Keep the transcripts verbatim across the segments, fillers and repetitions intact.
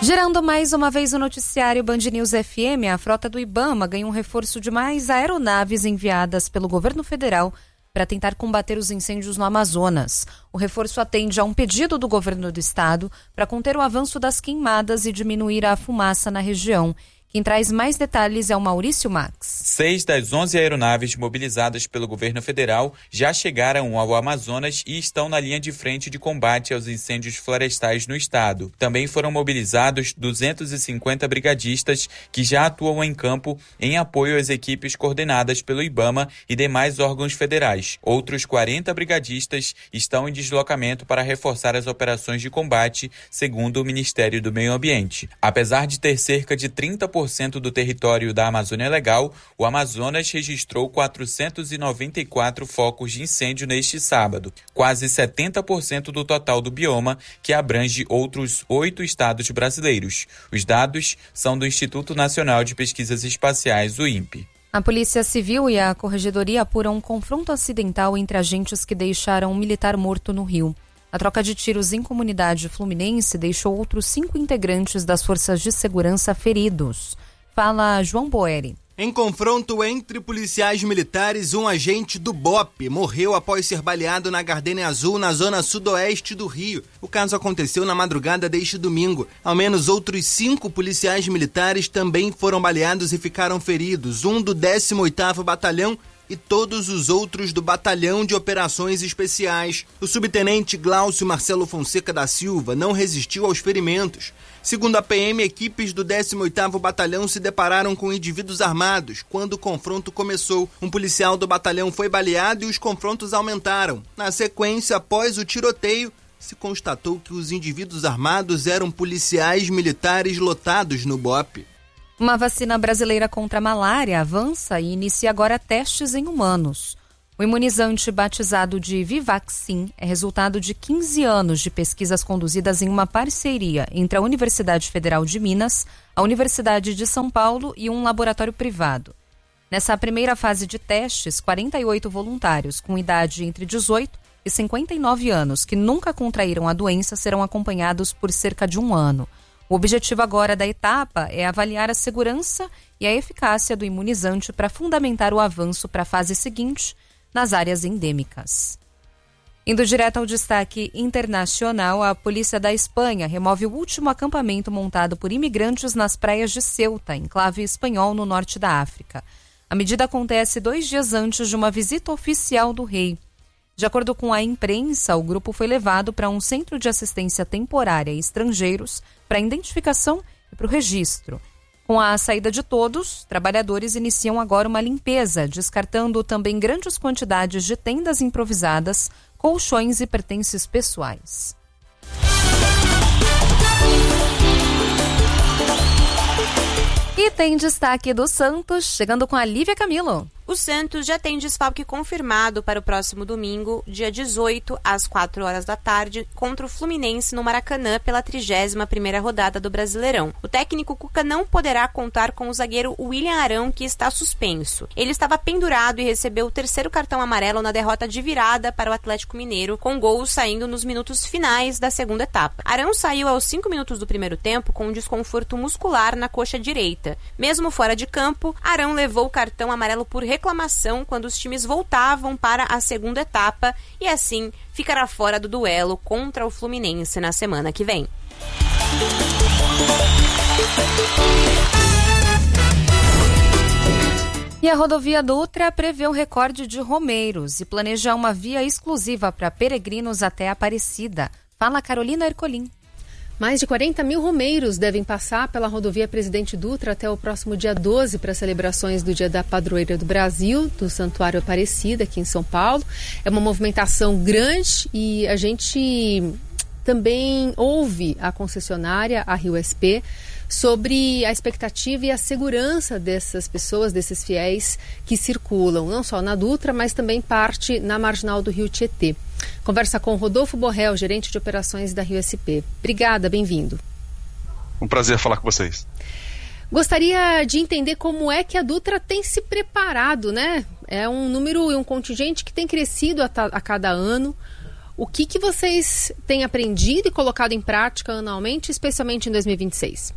Gerando mais uma vez o noticiário Band News F M, a frota do IBAMA ganha um reforço de mais aeronaves enviadas pelo governo federal para tentar combater os incêndios no Amazonas. O reforço atende a um pedido do governo do estado para conter o avanço das queimadas e diminuir a fumaça na região. Quem traz mais detalhes é o Maurício Max. Seis das onze aeronaves mobilizadas pelo governo federal já chegaram ao Amazonas e estão na linha de frente de combate aos incêndios florestais no estado. Também foram mobilizados duzentos e cinquenta brigadistas que já atuam em campo em apoio às equipes coordenadas pelo IBAMA e demais órgãos federais. Outros quarenta brigadistas estão em deslocamento para reforçar as operações de combate, segundo o Ministério do Meio Ambiente. Apesar de ter cerca de trinta por cento do território da Amazônia Legal, o Amazonas registrou quatrocentos e noventa e quatro focos de incêndio neste sábado, quase setenta por cento do total do bioma, que abrange outros oito estados brasileiros. Os dados são do Instituto Nacional de Pesquisas Espaciais, o INPE. A Polícia Civil e a Corregedoria apuram um confronto acidental entre agentes que deixaram um militar morto no Rio. A troca de tiros em comunidade fluminense deixou outros cinco integrantes das forças de segurança feridos. Fala João Boeri. Em confronto entre policiais militares, um agente do B O P morreu após ser baleado na Gardênia Azul, na zona sudoeste do Rio. O caso aconteceu na madrugada deste domingo. Ao menos outros cinco policiais militares também foram baleados e ficaram feridos. Um do décimo oitavo Batalhão e todos os outros do Batalhão de Operações Especiais. O subtenente Glaucio Marcelo Fonseca da Silva não resistiu aos ferimentos. Segundo a P M, equipes do décimo oitavo Batalhão se depararam com indivíduos armados quando o confronto começou. Um policial do batalhão foi baleado e os confrontos aumentaram. Na sequência, após o tiroteio, se constatou que os indivíduos armados eram policiais militares lotados no B O P. Uma vacina brasileira contra a malária avança e inicia agora testes em humanos. O imunizante batizado de Vivaxin é resultado de quinze anos de pesquisas conduzidas em uma parceria entre a Universidade Federal de Minas, a Universidade de São Paulo e um laboratório privado. Nessa primeira fase de testes, quarenta e oito voluntários com idade entre dezoito e cinquenta e nove anos que nunca contraíram a doença serão acompanhados por cerca de um ano. O objetivo agora da etapa é avaliar a segurança e a eficácia do imunizante para fundamentar o avanço para a fase seguinte nas áreas endêmicas. Indo direto ao destaque internacional, a polícia da Espanha remove o último acampamento montado por imigrantes nas praias de Ceuta, enclave espanhol no norte da África. A medida acontece dois dias antes de uma visita oficial do rei. De acordo com a imprensa, o grupo foi levado para um centro de assistência temporária a estrangeiros para a identificação e para o registro. Com a saída de todos, trabalhadores iniciam agora uma limpeza, descartando também grandes quantidades de tendas improvisadas, colchões e pertences pessoais. E tem destaque do Santos, chegando com a Lívia Camilo. O Santos já tem desfalque confirmado para o próximo domingo, dia dezoito, às quatro horas da tarde, contra o Fluminense no Maracanã pela trigésima primeira rodada do Brasileirão. O técnico Cuca não poderá contar com o zagueiro William Arão, que está suspenso. Ele estava pendurado e recebeu o terceiro cartão amarelo na derrota de virada para o Atlético Mineiro, com gols saindo nos minutos finais da segunda etapa. Arão saiu aos cinco minutos do primeiro tempo com um desconforto muscular na coxa direita. Mesmo fora de campo, Arão levou o cartão amarelo por reclamação quando os times voltavam para a segunda etapa e assim ficará fora do duelo contra o Fluminense na semana que vem. E a rodovia Dutra prevê o recorde de romeiros e planeja uma via exclusiva para peregrinos até Aparecida. Fala Carolina Ercolim. Mais de quarenta mil romeiros devem passar pela rodovia Presidente Dutra até o próximo dia doze para celebrações do Dia da Padroeira do Brasil, do Santuário Aparecida, aqui em São Paulo. É uma movimentação grande e a gente também ouve a concessionária, a Rio S P, sobre a expectativa e a segurança dessas pessoas, desses fiéis que circulam, não só na Dutra, mas também parte na marginal do Rio Tietê. Conversa com Rodolfo Borrell, gerente de operações da Rio S P. Obrigada, bem-vindo. Um prazer falar com vocês. Gostaria de entender como é que a Dutra tem se preparado, né? É um número e um contingente que tem crescido a, ta- a cada ano. O que, que vocês têm aprendido e colocado em prática anualmente, especialmente em dois mil e vinte e seis?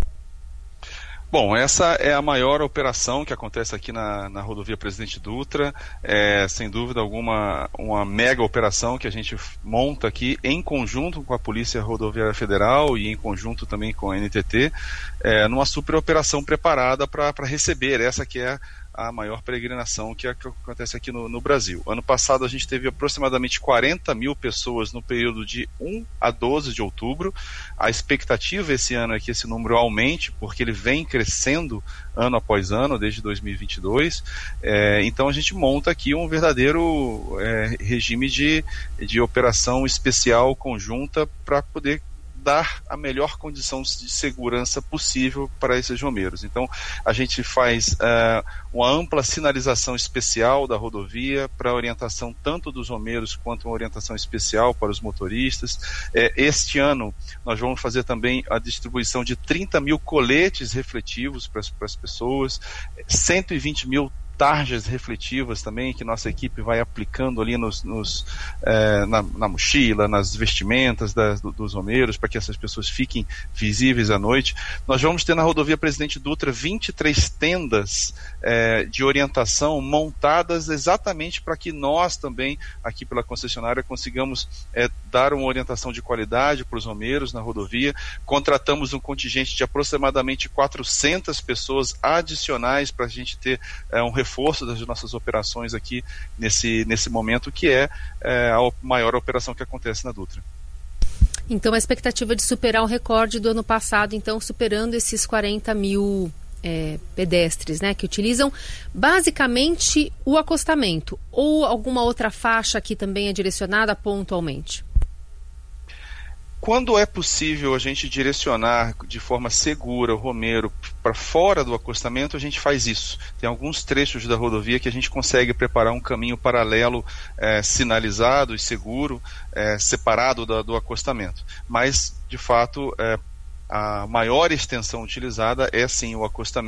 Bom, essa é a maior operação que acontece aqui na, na rodovia Presidente Dutra, é sem dúvida alguma uma mega operação que a gente monta aqui em conjunto com a Polícia Rodoviária Federal e em conjunto também com a N T T, é, numa super operação preparada para receber essa que é a maior peregrinação que, que acontece aqui no, no Brasil. Ano passado a gente teve aproximadamente quarenta mil pessoas no período de um a doze de outubro. A expectativa esse ano é que esse número aumente, porque ele vem crescendo ano após ano, desde dois mil e vinte e dois. É, então a gente monta aqui um verdadeiro é, regime de, de operação especial conjunta para poder dar a melhor condição de segurança possível para esses romeiros. Então, a gente faz uh, uma ampla sinalização especial da rodovia para orientação tanto dos romeiros quanto uma orientação especial para os motoristas. É, este ano, nós vamos fazer também a distribuição de trinta mil coletes refletivos para as pessoas, cento e vinte mil tarjas refletivas também, que nossa equipe vai aplicando ali nos, nos, eh, na, na mochila, nas vestimentas das, do, dos romeiros, para que essas pessoas fiquem visíveis à noite. Nós vamos ter na rodovia Presidente Dutra vinte e três tendas eh, de orientação montadas exatamente para que nós também, aqui pela concessionária, consigamos eh, dar uma orientação de qualidade para os romeiros na rodovia. Contratamos um contingente de aproximadamente quatrocentas pessoas adicionais para a gente ter eh, um reforço das nossas operações aqui nesse, nesse momento, que é, é a maior operação que acontece na Dutra. Então a expectativa de superar o recorde do ano passado, então superando esses quarenta mil é, pedestres, né, que utilizam basicamente o acostamento, ou alguma outra faixa que também é direcionada pontualmente? Quando é possível a gente direcionar de forma segura o romeiro para fora do acostamento, a gente faz isso. Tem alguns trechos da rodovia que a gente consegue preparar um caminho paralelo, é, sinalizado e seguro, é, separado da, do acostamento. Mas, de fato, é, a maior extensão utilizada é sim o acostamento.